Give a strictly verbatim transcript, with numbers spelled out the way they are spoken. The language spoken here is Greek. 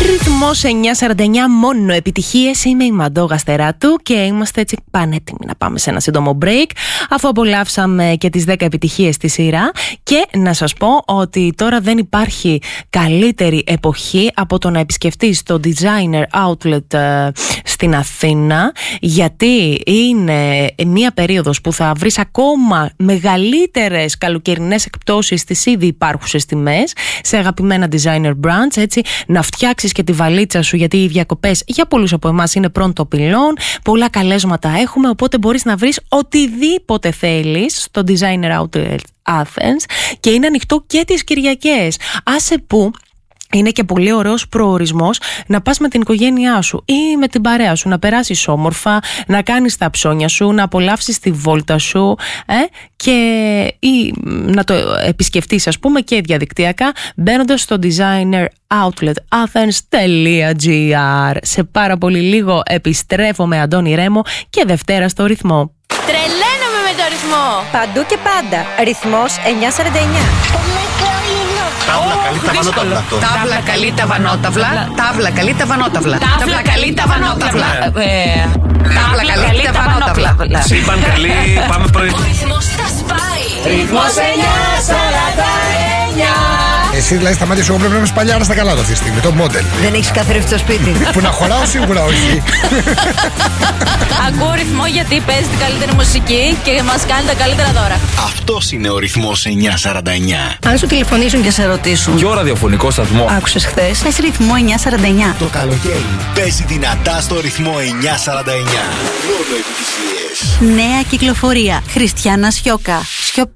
Ρυθμός εννιά σαράντα εννιά, μόνο επιτυχίες. Είμαι η Μαντώ Γαστεράτου και είμαστε έτσι πανέτοιμοι να πάμε σε ένα σύντομο break, αφού απολαύσαμε και τις δέκα επιτυχίες στη σειρά. Και να σας πω ότι τώρα δεν υπάρχει καλύτερη εποχή από το να επισκεφτείς το Designer Outlet ε, στην Αθήνα, γιατί είναι μια περίοδος που θα βρεις ακόμα μεγαλύτερες καλοκαιρινές εκπτώσεις στις ήδη υπάρχουσες τιμές σε αγαπημένα designer brands, έτσι να φτιάξεις και τη βαλίτσα σου, γιατί οι διακοπές για πολλούς από εμάς είναι πρώτο πυλόν. Πολλά καλέσματα έχουμε, οπότε μπορείς να βρεις οτιδήποτε θέλεις στο Designer Outlet Athens και είναι ανοιχτό και τις Κυριακές. Άσε που είναι και πολύ ωραίος προορισμός να πας με την οικογένειά σου ή με την παρέα σου, να περάσεις όμορφα, να κάνεις τα ψώνια σου, να απολαύσεις τη βόλτα σου ε, και ή να το επισκεφτείς, ας πούμε, και διαδικτυακά μπαίνοντας στο designer outlet athens τελεία gr. Σε πάρα πολύ λίγο επιστρέφω με Αντώνη Ρέμο και Δευτέρα στο ρυθμό. Τρελαίνομαι με το ρυθμό! Παντού και πάντα. Ρυθμός εννιά σαράντα εννιά. Τάβλα καλή τα βανόταυλα. Τάβλα καλή τα βανόταυλα. Τάβλα καλή τα βανόταυλα. Τάβλα καλή τα βανόταυλα. Τάβλα καλή τα βανόταυλα. Σύμπαν καλή, πάμε πρωί. Ο ρυθμός θα σπάει. Ρυθμός εννιά σαράντα εννιά. Εσύ δηλαδή στα μάτια σου, εγώ πρέπει να είμαι σπαλιάρα στα καλά του αυτή τη στιγμή, το μόντελ. Δεν έχεις καθρέφτη στο σπίτι. Που να χωράω σίγουρα όχι. Ακούω ρυθμό γιατί παίζει την καλύτερη μουσική και μας κάνει τα καλύτερα δώρα. Αυτός είναι ο ρυθμός εννιά σαράντα εννιά. Αν σου τηλεφωνήσουν και σε ρωτήσουν. Ποιο ραδιοφωνικό σταθμό Άκουσες χθες? Πες ρυθμό εννιά σαράντα εννιά. Το καλοκαίρι παίζει δυνατά στο ρυθμό εννιά σαράντα εννιά. Μόνο επιτυχίες. Νέα κυκλοφορία. Χριστιάνα Σιώκα.